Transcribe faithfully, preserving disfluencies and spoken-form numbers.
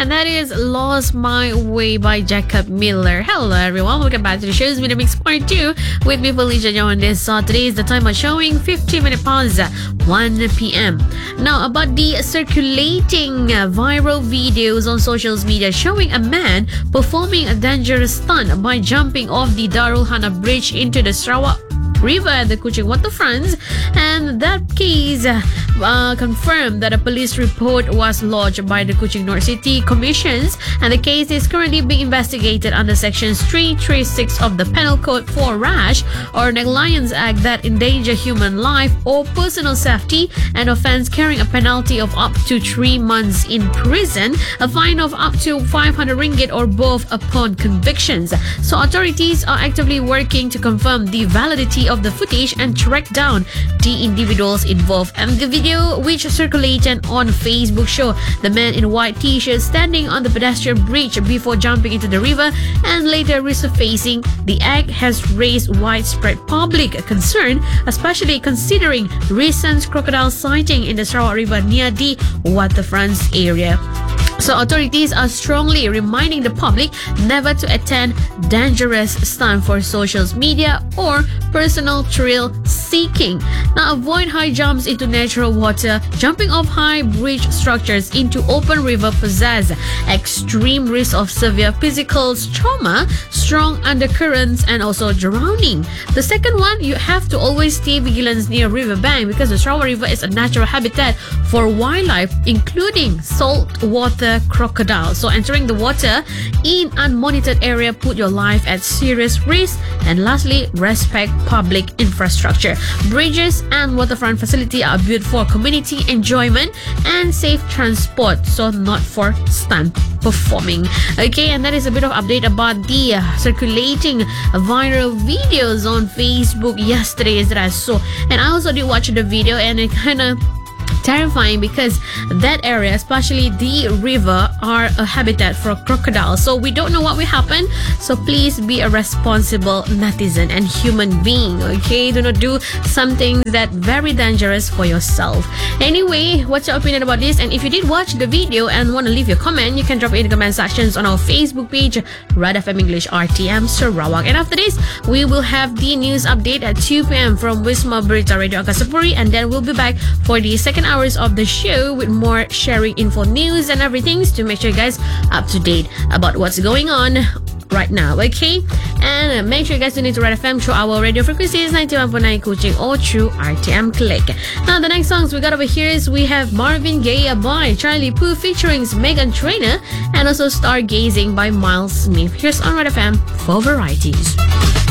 and that is Lost My Way by Jacob Miller. Hello everyone, welcome back to the show's Media Mix Part two with me, Felicia Jo, on this uh, today is the time of showing fifteen minute past one p.m. Now, about the circulating uh, viral videos on social media showing a man performing a dangerous stunt by jumping off the Darul Hana Bridge into the Sarawak River at the Kuching waterfront, and that case uh, uh, confirmed that a police report was lodged by the Kuching North City Commissions, and the case is currently being investigated under sections three thirty-six of the Penal Code for rash or negligence act that endanger human life or personal safety, an offence carrying a penalty of up to three months in prison, a fine of up to five hundred ringgit or both upon convictions. So authorities are actively working to confirm the validity of the footage and track down the individuals involved. And the video, which circulated on Facebook, show the man in white t-shirt standing on the pedestrian bridge before jumping into the river and later resurfacing. The act has raised widespread public concern, especially considering recent crocodile sighting in the Sarawak River near the waterfront area. So authorities are strongly reminding the public never to attend dangerous stunt for social media or personal thrill seeking. Now, avoid high jumps into natural water. Jumping off high bridge structures into open river possess extreme risk of severe physical trauma, strong undercurrents, and also drowning. The second one, you have to always stay vigilant near riverbank because the Sarawak River is a natural habitat for wildlife, including saltwater crocodile. So entering the water in unmonitored area put your life at serious risk. And lastly, respect public infrastructure. Bridges and waterfront facility are built for community enjoyment and safe transport, so not for stunt performing. Okay, and that is a bit of update about the uh, circulating viral videos on Facebook yesterday that I saw, and I also did watch the video, and it kind of terrifying because that area, especially the river, are a habitat for crocodiles. So we don't know what will happen. So please be a responsible netizen and human being. Okay, do not do something that very dangerous for yourself. Anyway, what's your opinion about this? And if you did watch the video and want to leave your comment, you can drop it in the comment sections on our Facebook page, Red F M English R T M Sarawak. And after this, we will have the news update at two p.m. from Wisma Berita Radio Angkasa, and then we'll be back for the second hours of the show with more sharing info, news, and everything to make sure you guys up to date about what's going on right now. Okay, and make sure you guys tune into Red F M through our radio frequencies ninety-one point nine Kuching or through R T M Click. Now the next songs we got over here is we have Marvin Gaye by Charlie Puth featuring Meghan Trainor, and also Stargazing by Miles Smith. Here's on Red F M for varieties.